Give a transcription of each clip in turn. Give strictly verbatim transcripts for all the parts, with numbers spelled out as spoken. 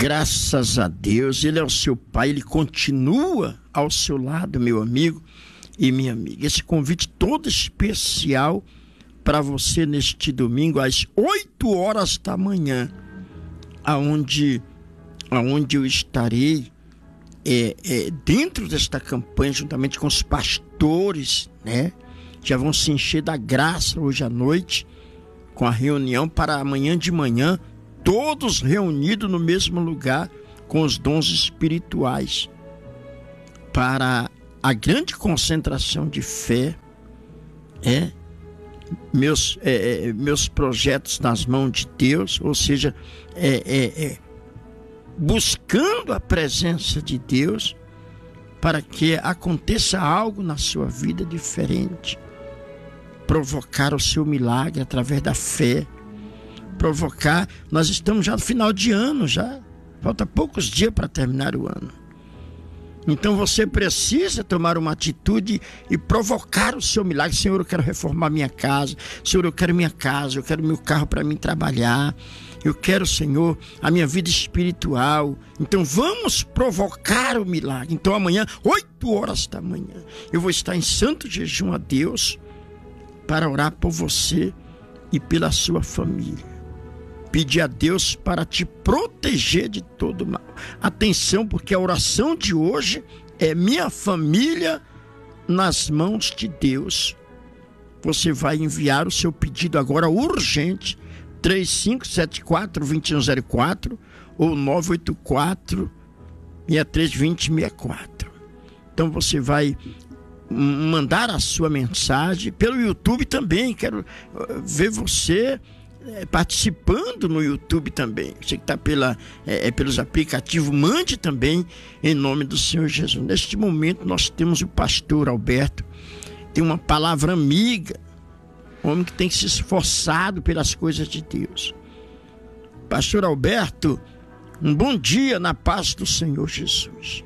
Graças a Deus, Ele é o seu Pai, Ele continua ao seu lado, meu amigo e minha amiga. Esse convite todo especial para você neste domingo, às oito horas da manhã, aonde, aonde eu estarei é, é, dentro desta campanha, juntamente com os pastores, né? Já vão se encher da graça hoje à noite, com a reunião para amanhã de manhã, todos reunidos no mesmo lugar, com os dons espirituais, para a grande concentração de fé, é, meus, é, é, meus projetos nas mãos de Deus, ou seja, é, é, é, buscando a presença de Deus, para que aconteça algo na sua vida diferente, provocar o seu milagre através da fé, provocar, nós estamos já no final de ano, já falta poucos dias para terminar o ano. Então você precisa tomar uma atitude e provocar o seu milagre. Senhor, eu quero reformar minha casa. Senhor, eu quero minha casa, eu quero meu carro para mim trabalhar. Eu quero, Senhor, a minha vida espiritual. Então vamos provocar o milagre. Então amanhã, oito horas da manhã, eu vou estar em santo jejum a Deus para orar por você e pela sua família. Pedir a Deus para te proteger de todo mal. Atenção, porque a oração de hoje é minha família nas mãos de Deus. Você vai enviar o seu pedido agora urgente, três cinco sete quatro, dois um zero quatro ou nove oito quatro, seis três dois zero seis quatro. Então você vai mandar a sua mensagem pelo YouTube também. Quero ver você É, participando no YouTube também. Você que está pela, é, é, pelos aplicativos, mande também em nome do Senhor Jesus. Neste momento nós temos o pastor Alberto, tem uma palavra amiga, um homem que tem se esforçado pelas coisas de Deus. Pastor Alberto, um bom dia na paz do Senhor Jesus.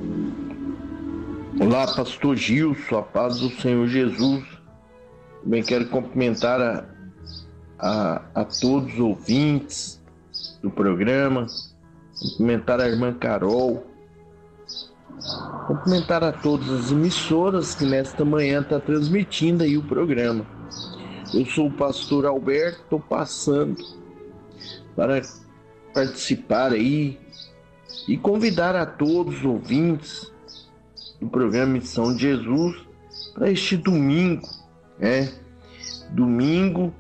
Olá, pastor Gilson, a paz do Senhor Jesus. Também quero cumprimentar a A, a todos os ouvintes do programa, cumprimentar a irmã Carol, cumprimentar a todas as emissoras que nesta manhã está transmitindo aí o programa. Eu sou o pastor Alberto, estou passando para participar aí e convidar a todos os ouvintes do programa Missão de Jesus para este domingo, né? Domingo,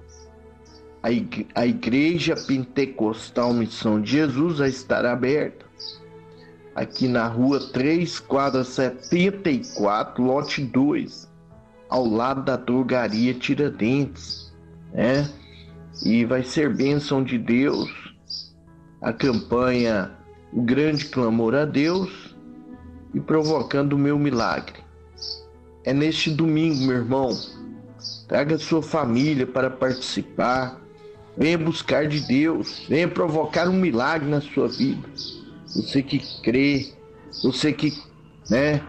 a Igreja Pentecostal Missão de Jesus vai estar aberta aqui na rua três, quadra setenta e quatro, lote dois, ao lado da drogaria Tiradentes, né? E vai ser bênção de Deus a campanha O Grande Clamor a Deus e Provocando o Meu Milagre. É neste domingo, meu irmão. Traga sua família para participar. Venha buscar de Deus, venha provocar um milagre na sua vida. Você que crê, você que, né,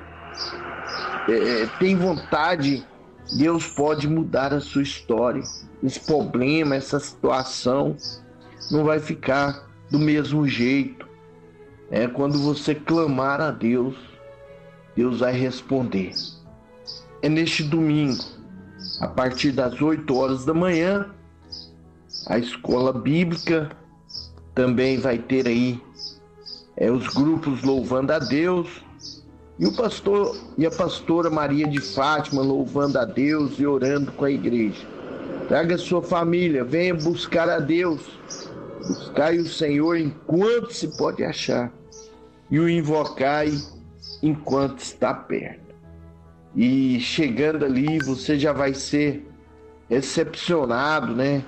é, tem vontade, Deus pode mudar a sua história. Esse problema, essa situação não vai ficar do mesmo jeito. É quando você clamar a Deus, Deus vai responder. É neste domingo, a partir das oito horas da manhã, a escola bíblica também vai ter aí é, os grupos louvando a Deus e o pastor e a pastora Maria de Fátima louvando a Deus e orando com a igreja. Traga sua família, venha buscar a Deus, buscai o Senhor enquanto se pode achar e o invocai enquanto está perto. E chegando ali você já vai ser recepcionado, né?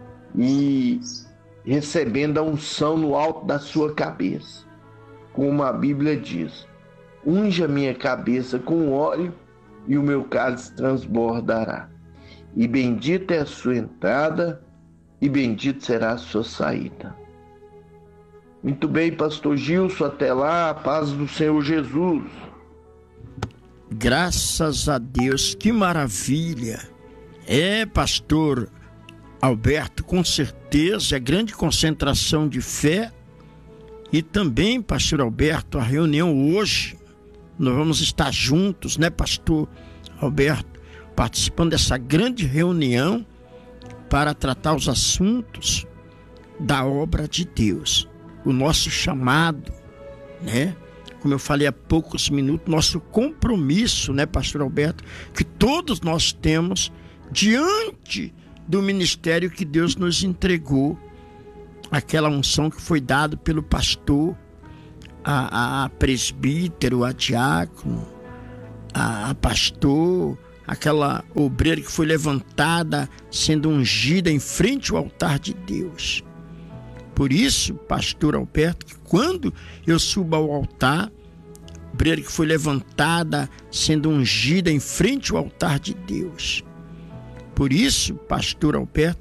E recebendo a unção no alto da sua cabeça, como a Bíblia diz: unja minha cabeça com óleo e o meu cálice transbordará, e bendita é a sua entrada e bendito será a sua saída. Muito bem, pastor Gilson, até lá, a paz do Senhor Jesus. Graças a Deus, que maravilha. É, pastor Alberto, com certeza é grande concentração de fé E também, pastor Alberto, a reunião hoje, nós vamos estar juntos, né, pastor Alberto, participando dessa grande reunião para tratar os assuntos da obra de Deus. O nosso chamado, né? Como eu falei há poucos minutos, nosso compromisso, né, pastor Alberto, que todos nós temos diante do ministério que Deus nos entregou, aquela unção que foi dada pelo pastor, a, a presbítero, a diácono, a, a pastor, aquela obreira que foi levantada, sendo ungida em frente ao altar de Deus. Por isso, pastor Alberto, que quando eu subo ao altar, obreira que foi levantada, sendo ungida em frente ao altar de Deus. Por isso, pastor Alberto,